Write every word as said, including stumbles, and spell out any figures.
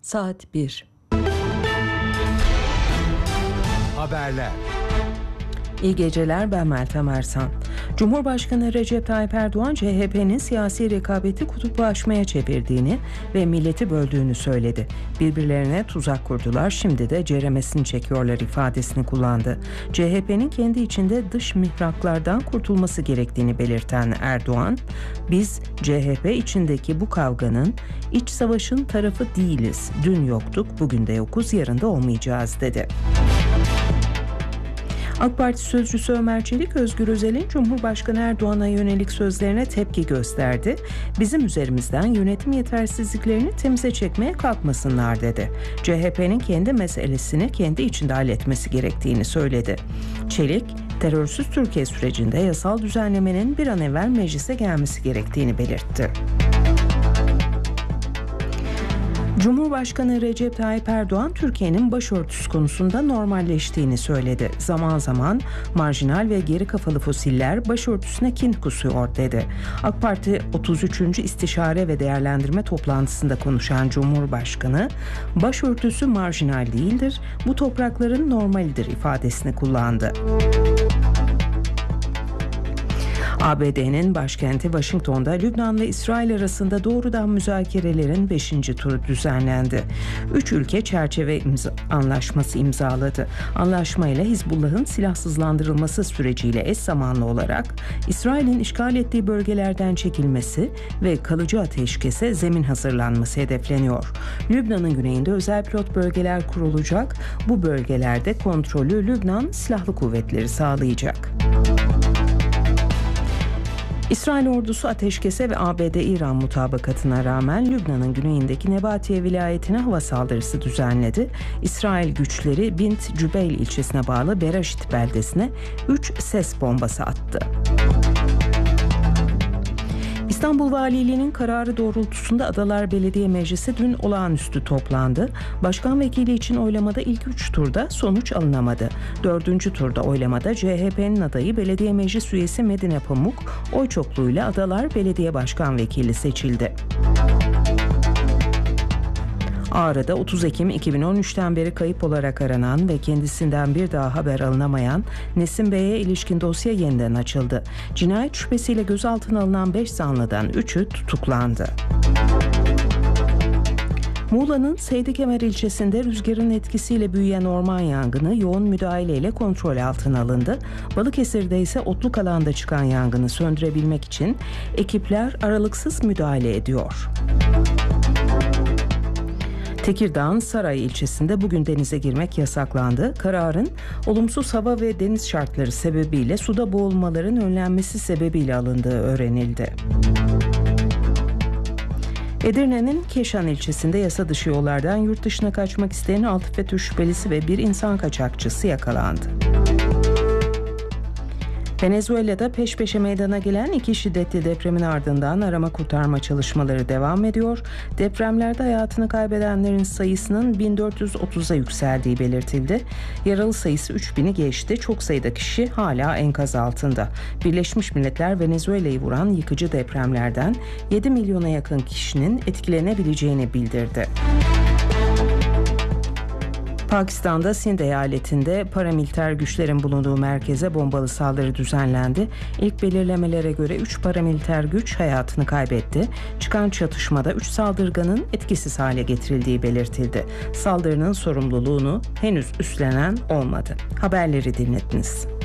Saat bir. Haberler. İyi geceler, ben Meltem Ersan. Cumhurbaşkanı Recep Tayyip Erdoğan, C H P'nin siyasi rekabeti kutuplaşmaya çevirdiğini ve milleti böldüğünü söyledi. Birbirlerine tuzak kurdular, şimdi de ceremesini çekiyorlar ifadesini kullandı. C H P'nin kendi içinde dış mihraklardan kurtulması gerektiğini belirten Erdoğan, "Biz C H P içindeki bu kavganın, iç savaşın tarafı değiliz. Dün yoktuk, bugün de yokuz, yarın da olmayacağız," dedi. AK Parti sözcüsü Ömer Çelik, Özgür Özel'in Cumhurbaşkanı Erdoğan'a yönelik sözlerine tepki gösterdi. "Bizim üzerimizden yönetim yetersizliklerini temize çekmeye kalkmasınlar," dedi. C H P'nin kendi meselesini kendi içinde halletmesi gerektiğini söyledi. Çelik, terörsüz Türkiye sürecinde yasal düzenlemenin bir an evvel meclise gelmesi gerektiğini belirtti. Cumhurbaşkanı Recep Tayyip Erdoğan, Türkiye'nin başörtüsü konusunda normalleştiğini söyledi. "Zaman zaman marjinal ve geri kafalı fosiller başörtüsüne kin kusuyor," dedi. AK Parti otuz üçüncü İstişare ve Değerlendirme toplantısında konuşan Cumhurbaşkanı, "Başörtüsü marjinal değildir, bu toprakların normalidir," ifadesini kullandı. A B D'nin başkenti Washington'da Lübnan ve İsrail arasında doğrudan müzakerelerin beşinci turu düzenlendi. Üç ülke çerçeve imza- anlaşması imzaladı. Anlaşmayla Hizbullah'ın silahsızlandırılması süreciyle eş zamanlı olarak İsrail'in işgal ettiği bölgelerden çekilmesi ve kalıcı ateşkese zemin hazırlanması hedefleniyor. Lübnan'ın güneyinde özel pilot bölgeler kurulacak. Bu bölgelerde kontrolü Lübnan Silahlı Kuvvetleri sağlayacak. İsrail ordusu ateşkese ve A B D-İran mutabakatına rağmen Lübnan'ın güneyindeki Nebatiye vilayetine hava saldırısı düzenledi. İsrail güçleri Bint Cübeyl ilçesine bağlı Beraşit beldesine üç ses bombası attı. İstanbul Valiliği'nin kararı doğrultusunda Adalar Belediye Meclisi dün olağanüstü toplandı. Başkan vekili için oylamada ilk üç turda sonuç alınamadı. Dördüncü turda oylamada C H P'nin adayı belediye meclis üyesi Medine Pamuk oy çokluğuyla Adalar Belediye Başkan Vekili seçildi. Ağrı'da otuz Ekim iki bin on üçten beri kayıp olarak aranan ve kendisinden bir daha haber alınamayan Nesim Bey'e ilişkin dosya yeniden açıldı. Cinayet şüphesiyle gözaltına alınan beş zanlıdan üçü tutuklandı. Muğla'nın Seydi-Kemer ilçesinde rüzgarın etkisiyle büyüyen orman yangını yoğun müdahaleyle kontrol altına alındı. Balıkesir'de ise otluk alanda çıkan yangını söndürebilmek için ekipler aralıksız müdahale ediyor. Tekirdağ'ın Saray ilçesinde bugün denize girmek yasaklandı. Kararın olumsuz hava ve deniz şartları sebebiyle suda boğulmaların önlenmesi sebebiyle alındığı öğrenildi. Edirne'nin Keşan ilçesinde yasa dışı yollardan yurt dışına kaçmak isteyen altı FETÖ şüphelisi ve bir insan kaçakçısı yakalandı. Venezuela'da peş peşe meydana gelen iki şiddetli depremin ardından arama kurtarma çalışmaları devam ediyor. Depremlerde hayatını kaybedenlerin sayısının bin dört yüz otuza yükseldiği belirtildi. Yaralı sayısı üç bini geçti. Çok sayıda kişi hala enkaz altında. Birleşmiş Milletler Venezuela'yı vuran yıkıcı depremlerden yedi milyona yakın kişinin etkilenebileceğini bildirdi. Pakistan'da Sind eyaletinde paramiliter güçlerin bulunduğu merkeze bombalı saldırı düzenlendi. İlk belirlemelere göre üç paramiliter güç hayatını kaybetti. Çıkan çatışmada üç saldırganın etkisiz hale getirildiği belirtildi. Saldırının sorumluluğunu henüz üstlenen olmadı. Haberleri dinlediniz.